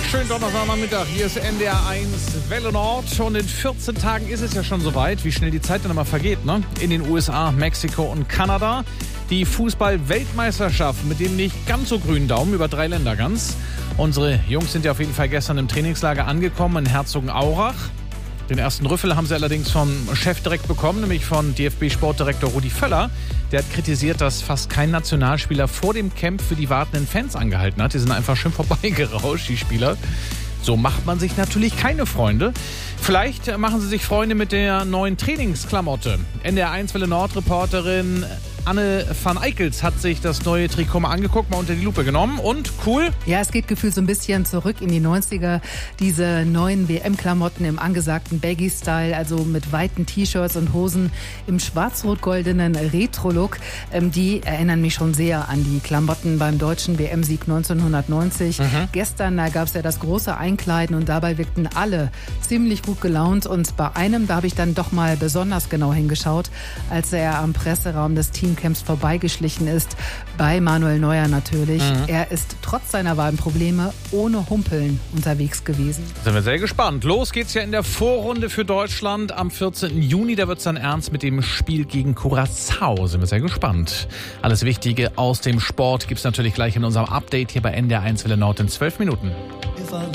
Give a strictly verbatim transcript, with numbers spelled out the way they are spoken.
Schönen Donnerstagnachmittag, hier ist N D R eins Welle Nord. Schon in vierzehn Tagen ist es ja schon soweit, wie schnell die Zeit dann immer vergeht, ne? In den U S A, Mexiko und Kanada. Die Fußball-Weltmeisterschaft mit dem nicht ganz so grünen Daumen über drei Länder ganz. Unsere Jungs sind ja auf jeden Fall gestern im Trainingslager angekommen in Herzogenaurach. Den ersten Rüffel haben sie allerdings vom Chef direkt bekommen, nämlich von D F B-Sportdirektor Rudi Völler. Der hat kritisiert, dass fast kein Nationalspieler vor dem Camp für die wartenden Fans angehalten hat. Die sind einfach schön vorbeigerauscht, die Spieler. So macht man sich natürlich keine Freunde. Vielleicht machen sie sich Freunde mit der neuen Trainingsklamotte. N D R eins Welle Nord-Reporterin Anne van Eickels hat sich das neue Trikot mal angeguckt, mal unter die Lupe genommen und cool. Ja, es geht gefühlt so ein bisschen zurück in die neunziger. Diese neuen W M-Klamotten im angesagten Baggy-Style, also mit weiten T-Shirts und Hosen im schwarz-rot-goldenen Retro-Look. Ähm, die erinnern mich schon sehr an die Klamotten beim deutschen W M-Sieg neunzehnhundertneunzig. Mhm. Gestern, da gab es ja das große Einkleiden und dabei wirkten alle ziemlich gut gelaunt. Und bei einem, da habe ich dann doch mal besonders genau hingeschaut, als er am Presseraum des Teams Camps vorbeigeschlichen ist, bei Manuel Neuer natürlich. Mhm. Er ist trotz seiner Wadenprobleme ohne Humpeln unterwegs gewesen. Sind wir sehr gespannt. Los geht's ja in der Vorrunde für Deutschland am vierzehnten Juni. Da wird's dann ernst mit dem Spiel gegen Curaçao. Sind wir sehr gespannt. Alles Wichtige aus dem Sport gibt's natürlich gleich in unserem Update hier bei N D R eins Welle Nord in zwölf Minuten.